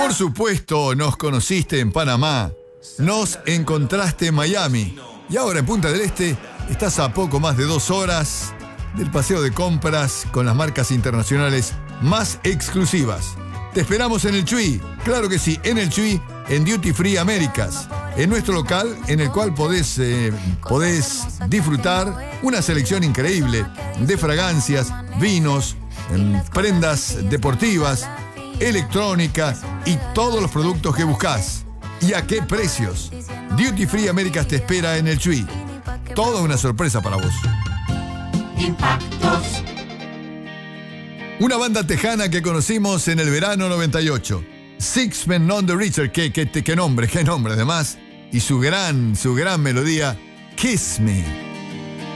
Por supuesto, nos conociste en Panamá, nos encontraste en Miami y ahora en Punta del Este estás a poco más de 2 horas del paseo de compras con las marcas internacionales más exclusivas. Te esperamos en el Chuy, claro que sí, en el Chuy, en Duty Free Américas, en nuestro local en el cual podés disfrutar una selección increíble de fragancias, vinos, prendas deportivas, electrónica y todos los productos que buscas. ¿Y a qué precios? Duty Free Américas te espera en el Chuy. Toda una sorpresa para vos. Impactos. Una banda tejana que conocimos en el verano 98. Six Men None the Richer, qué nombre además. Y su gran melodía, Kiss Me.